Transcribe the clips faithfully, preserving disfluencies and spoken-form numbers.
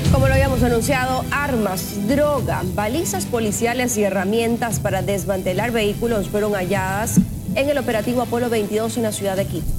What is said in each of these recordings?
Como lo habíamos anunciado, armas, droga, balizas policiales y herramientas para desmantelar vehículos fueron halladas en el operativo Apolo veintidós en la ciudad de Quito.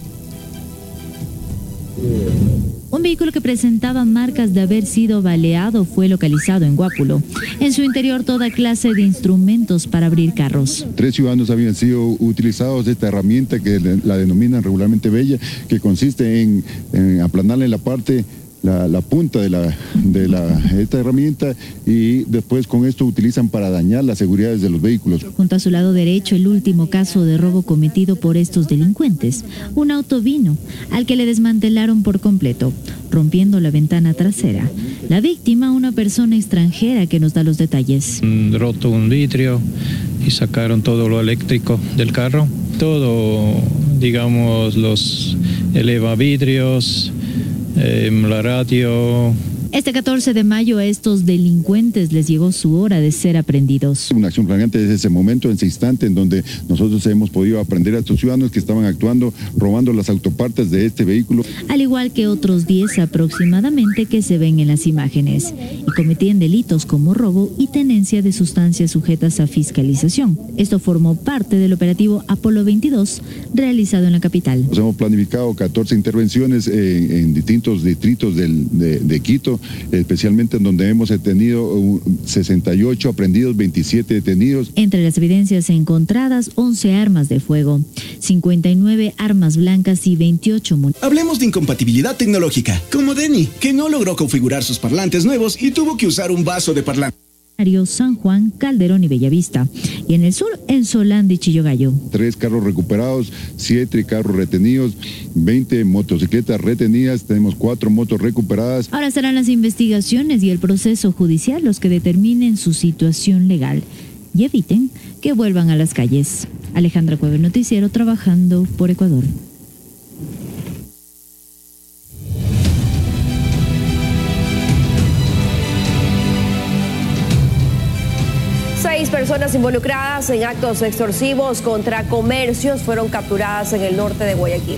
Un vehículo que presentaba marcas de haber sido baleado fue localizado en Guápulo. En su interior toda clase de instrumentos para abrir carros. Tres ciudadanos habían sido utilizados de esta herramienta que la denominan regularmente bella, que consiste en, en aplanarle la parte La, la punta de, la, de la, esta herramienta y después con esto utilizan para dañar las seguridades de los vehículos. Junto a su lado derecho, el último caso de robo cometido por estos delincuentes. Un auto vino al que le desmantelaron por completo, rompiendo la ventana trasera. La víctima, una persona extranjera que nos da los detalles. Roto un vidrio y sacaron todo lo eléctrico del carro. Todo, digamos, los elevavidrios, Eh, la radio. Este catorce de mayo a estos delincuentes les llegó su hora de ser aprendidos. Una acción flagrante desde ese momento, en ese instante en donde nosotros hemos podido aprender a estos ciudadanos que estaban actuando, robando las autopartes de este vehículo. Al igual que otros diez aproximadamente que se ven en las imágenes, y cometían delitos como robo y tenencia de sustancias sujetas a fiscalización. Esto formó parte del operativo Apolo veintidós realizado en la capital. Nos hemos planificado catorce intervenciones en, en distintos distritos del, de, de Quito, especialmente en donde hemos tenido sesenta y ocho aprendidos, veintisiete detenidos. Entre las evidencias encontradas, once armas de fuego, cincuenta y nueve armas blancas y veintiocho municiones. Hablemos de incompatibilidad tecnológica, como Denny, que no logró configurar sus parlantes nuevos y tuvo que usar un vaso de parlante. San Juan, Calderón y Bellavista. Y en el sur, en Solán y Chillogallo. Tres carros recuperados, siete carros retenidos, veinte motocicletas retenidas, tenemos cuatro motos recuperadas. Ahora serán las investigaciones y el proceso judicial los que determinen su situación legal y eviten que vuelvan a las calles. Alejandra Cueva, Noticiero, trabajando por Ecuador. Seis personas involucradas en actos extorsivos contra comercios fueron capturadas en el norte de Guayaquil.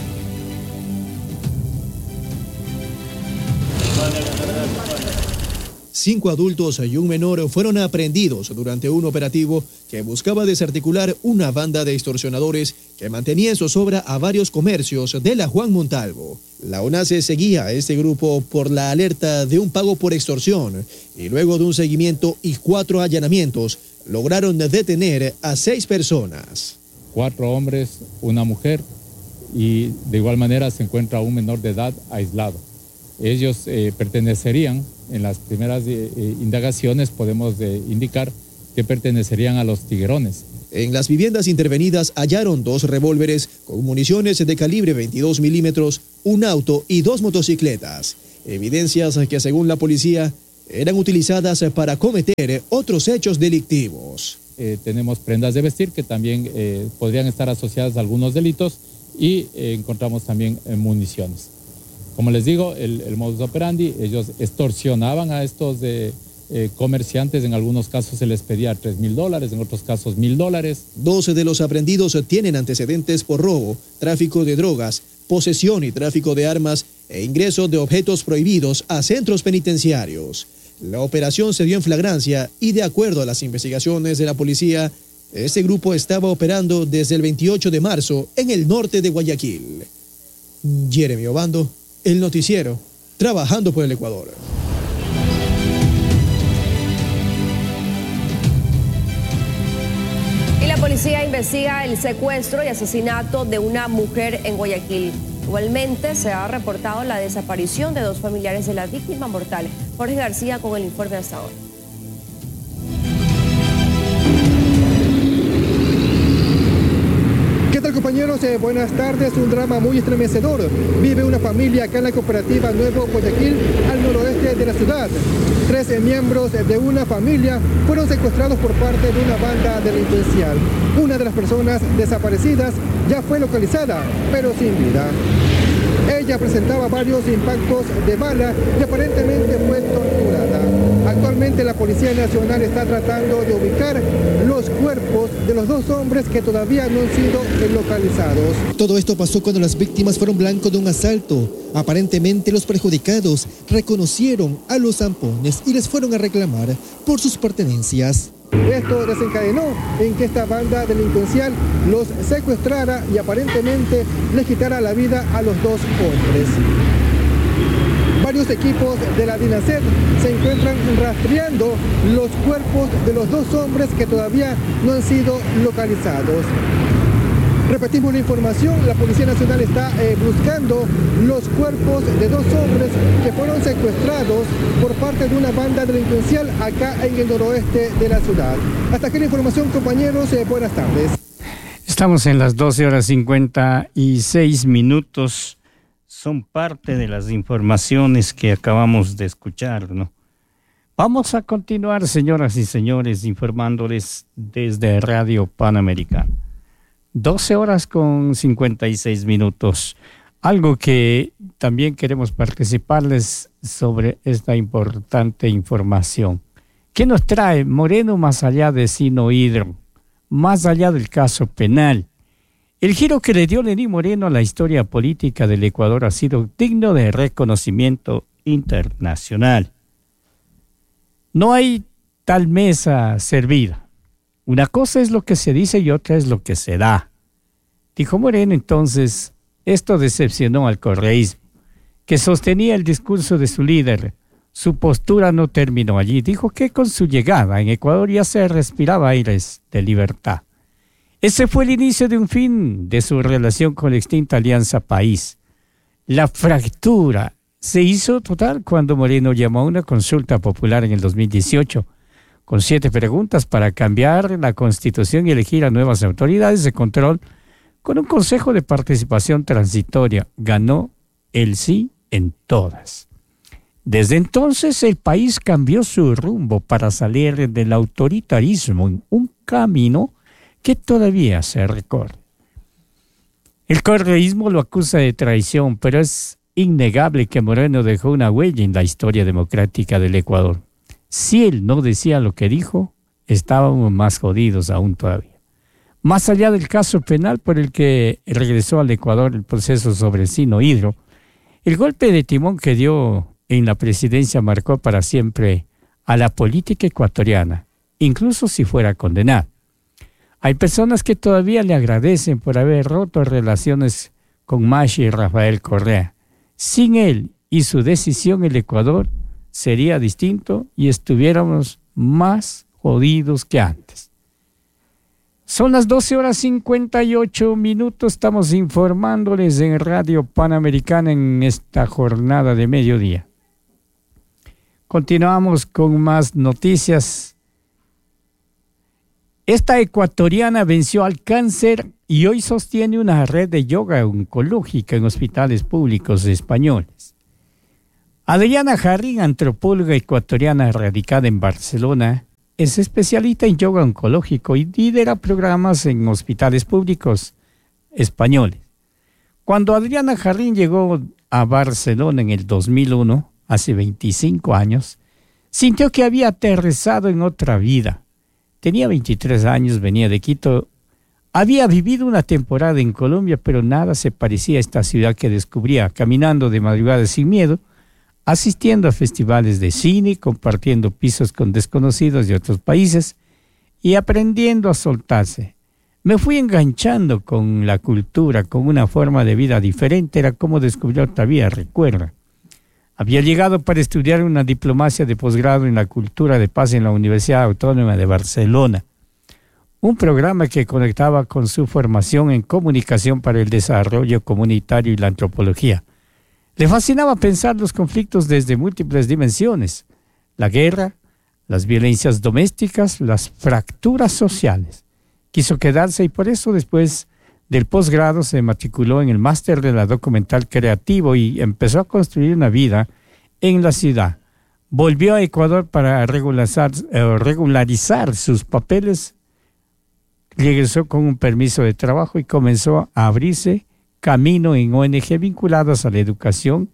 Cinco adultos y un menor fueron aprehendidos durante un operativo que buscaba desarticular una banda de extorsionadores que mantenía en zozobra a varios comercios de la Juan Montalvo. La ONACE seguía a este grupo por la alerta de un pago por extorsión y luego de un seguimiento y cuatro allanamientos lograron detener a seis personas. Cuatro hombres, una mujer y de igual manera se encuentra un menor de edad aislado. Ellos eh, pertenecerían, en las primeras eh, indagaciones podemos eh, indicar que pertenecerían a los tiguerones. En las viviendas intervenidas hallaron dos revólveres con municiones de calibre veintidós milímetros, un auto y dos motocicletas. Evidencias que según la policía eran utilizadas para cometer otros hechos delictivos. Eh, tenemos prendas de vestir que también eh, podrían estar asociadas a algunos delitos y eh, encontramos también eh, municiones. Como les digo, el, el modus operandi, ellos extorsionaban a estos de, eh, comerciantes, en algunos casos se les pedía tres mil dólares, en otros casos mil dólares. doce de los aprendidos tienen antecedentes por robo, tráfico de drogas, posesión y tráfico de armas e ingreso de objetos prohibidos a centros penitenciarios. La operación se dio en flagrancia y de acuerdo a las investigaciones de la policía, este grupo estaba operando desde el veintiocho de marzo en el norte de Guayaquil. Jeremy Obando, El Noticiero, trabajando por el Ecuador. Y la policía investiga el secuestro y asesinato de una mujer en Guayaquil. Igualmente se ha reportado la desaparición de dos familiares de la víctima mortal. Jorge García con el informe hasta ahora. ¿Qué tal, compañeros? Eh, buenas tardes. Un drama muy estremecedor vive una familia acá en la cooperativa Nuevo Guayaquil, al noroeste de la ciudad. Tres eh, miembros de una familia fueron secuestrados por parte de una banda delincuencial. Una de las personas desaparecidas ya fue localizada, pero sin vida. Ella presentaba varios impactos de bala y aparentemente fue torturada. Actualmente la Policía Nacional está tratando de ubicar los cuerpos de los dos hombres que todavía no han sido localizados. Todo esto pasó cuando las víctimas fueron blanco de un asalto. Aparentemente los perjudicados reconocieron a los zampones y les fueron a reclamar por sus pertenencias. Esto desencadenó en que esta banda delincuencial los secuestrara y aparentemente les quitara la vida a los dos hombres. Varios equipos de la DINASED se encuentran rastreando los cuerpos de los dos hombres que todavía no han sido localizados. Repetimos la información, la Policía Nacional está eh, buscando los cuerpos de dos hombres que fueron secuestrados por parte de una banda delincuencial acá en el noroeste de la ciudad. Hasta aquí la información, compañeros, eh, buenas tardes. Estamos en las doce horas cincuenta y seis minutos. Son parte de las informaciones que acabamos de escuchar, ¿no? Vamos a continuar, señoras y señores, informándoles desde Radio Panamericana. doce horas con cincuenta y seis minutos. Algo que también queremos participarles sobre esta importante información. ¿Qué nos trae Moreno más allá de Sino Hidro? Más allá del caso penal. El giro que le dio Lenín Moreno a la historia política del Ecuador ha sido digno de reconocimiento internacional. No hay tal mesa servida. Una cosa es lo que se dice y otra es lo que se da. Dijo Moreno entonces, esto decepcionó al correísmo, que sostenía el discurso de su líder. Su postura no terminó allí. Dijo que con su llegada en Ecuador ya se respiraba aires de libertad. Ese fue el inicio de un fin de su relación con la extinta Alianza País. La fractura se hizo total cuando Moreno llamó a una consulta popular en el dos mil dieciocho, con siete preguntas para cambiar la Constitución y elegir a nuevas autoridades de control con un consejo de participación transitoria. Ganó el sí en todas. Desde entonces el país cambió su rumbo para salir del autoritarismo en un camino que todavía se recorre. El correísmo lo acusa de traición, pero es innegable que Moreno dejó una huella en la historia democrática del Ecuador. Si él no decía lo que dijo, estábamos más jodidos aún todavía. Más allá del caso penal por el que regresó al Ecuador el proceso sobre Sino Hidro, el golpe de timón que dio en la presidencia marcó para siempre a la política ecuatoriana, incluso si fuera condenado. Hay personas que todavía le agradecen por haber roto relaciones con Mashi y Rafael Correa. Sin él y su decisión, el Ecuador sería distinto y estuviéramos más jodidos que antes. Son las doce horas cincuenta y ocho minutos. Estamos informándoles en Radio Panamericana en esta jornada de mediodía. Continuamos con más noticias. Esta ecuatoriana venció al cáncer y hoy sostiene una red de yoga oncológica en hospitales públicos españoles. Adriana Jarrín, antropóloga ecuatoriana radicada en Barcelona, es especialista en yoga oncológico y lidera programas en hospitales públicos españoles. Cuando Adriana Jarrín llegó a Barcelona en el dos mil uno, hace veinticinco años, sintió que había aterrizado en otra vida. Tenía veintitrés años, venía de Quito. Había vivido una temporada en Colombia, pero nada se parecía a esta ciudad que descubría caminando de madrugada sin miedo, asistiendo a festivales de cine, compartiendo pisos con desconocidos de otros países y aprendiendo a soltarse. Me fui enganchando con la cultura, con una forma de vida diferente. Era como descubrió otra vida, recuerda. Había llegado para estudiar una diplomacia de posgrado en la cultura de paz en la Universidad Autónoma de Barcelona, un programa que conectaba con su formación en comunicación para el desarrollo comunitario y la antropología. Le fascinaba pensar los conflictos desde múltiples dimensiones: la guerra, las violencias domésticas, las fracturas sociales. Quiso quedarse y por eso después del posgrado se matriculó en el máster de la documental creativo y empezó a construir una vida en la ciudad. Volvió a Ecuador para regularizar, eh, regularizar sus papeles, regresó con un permiso de trabajo y comenzó a abrirse camino en O N G vinculadas a la educación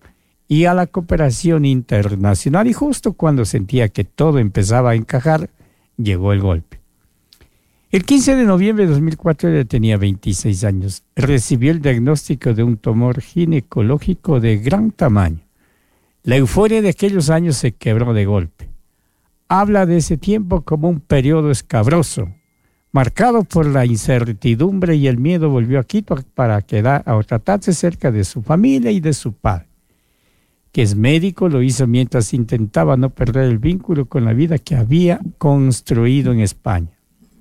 y a la cooperación internacional, y justo cuando sentía que todo empezaba a encajar, llegó el golpe. El quince de noviembre de dos mil cuatro ella tenía veintiséis años. Recibió el diagnóstico de un tumor ginecológico de gran tamaño. La euforia de aquellos años se quebró de golpe. Habla de ese tiempo como un periodo escabroso, marcado por la incertidumbre y el miedo. Volvió a Quito para quedar o tratarse cerca de su familia y de su padre, que es médico. Lo hizo mientras intentaba no perder el vínculo con la vida que había construido en España.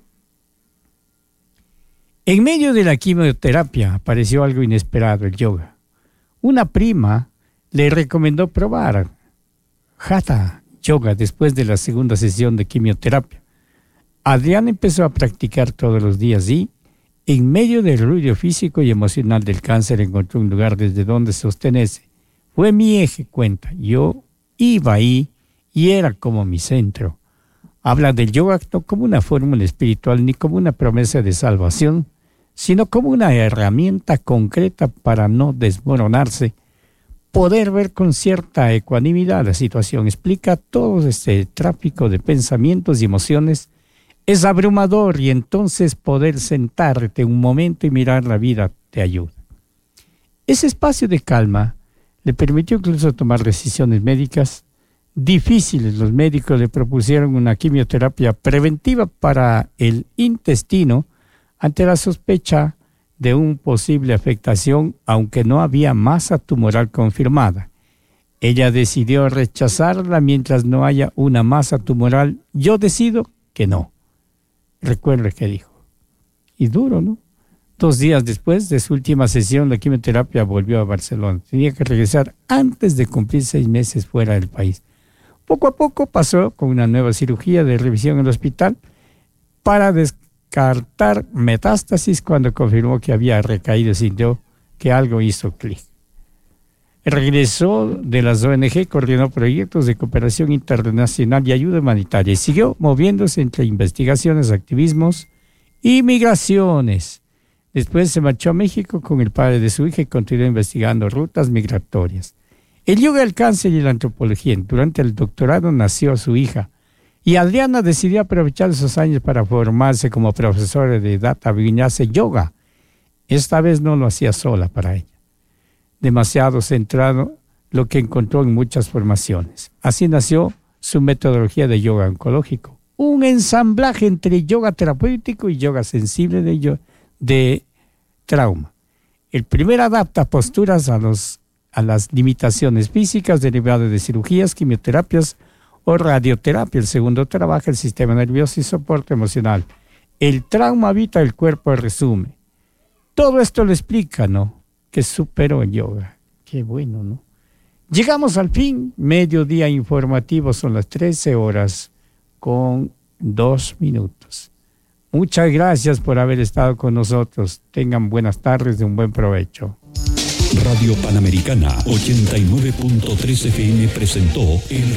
En medio de la quimioterapia apareció algo inesperado, el yoga. Una prima le recomendó probar Hatha Yoga después de la segunda sesión de quimioterapia. Adriana empezó a practicar todos los días y, en medio del ruido físico y emocional del cáncer, encontró un lugar desde donde sostenerse. Fue mi eje, cuenta. Yo iba ahí y era como mi centro. Habla del yoga no como una fórmula espiritual ni como una promesa de salvación, sino como una herramienta concreta para no desmoronarse, poder ver con cierta ecuanimidad la situación. Explica todo este tráfico de pensamientos y emociones. Es abrumador y entonces poder sentarte un momento y mirar la vida te ayuda. Ese espacio de calma le permitió incluso tomar decisiones médicas difíciles. Los médicos le propusieron una quimioterapia preventiva para el intestino ante la sospecha de una posible afectación, aunque no había masa tumoral confirmada. Ella decidió rechazarla mientras no haya una masa tumoral. Yo decido que no. Recuerde que dijo. Y duro, ¿no? Dos días después de su última sesión, la quimioterapia volvió a Barcelona. Tenía que regresar antes de cumplir seis meses fuera del país. Poco a poco pasó con una nueva cirugía de revisión en el hospital para descartar metástasis. Cuando confirmó que había recaído, sintió que algo hizo clic. Regresó de las O N G, coordinó proyectos de cooperación internacional y ayuda humanitaria y siguió moviéndose entre investigaciones, activismos y migraciones. Después se marchó a México con el padre de su hija y continuó investigando rutas migratorias. El yoga, el cáncer y la antropología. Durante el doctorado nació su hija y Adriana decidió aprovechar esos años para formarse como profesora de Data Vinyasa Yoga. Esta vez no lo hacía sola para ella. Demasiado centrado, lo que encontró en muchas formaciones. Así nació su metodología de yoga oncológico, un ensamblaje entre yoga terapéutico y yoga sensible de, yo, de trauma. El primero adapta posturas a, los, a las limitaciones físicas derivadas de cirugías, quimioterapias o radioterapia. El segundo trabaja el sistema nervioso y soporte emocional. El trauma habita el cuerpo, resume. Todo esto lo explica, ¿no? Que superó el yoga. Qué bueno, ¿no? Llegamos al fin. Mediodía informativo, son las trece horas con dos minutos. Muchas gracias por haber estado con nosotros. Tengan buenas tardes, de un buen provecho. Radio Panamericana ochenta y nueve punto tres F M presentó el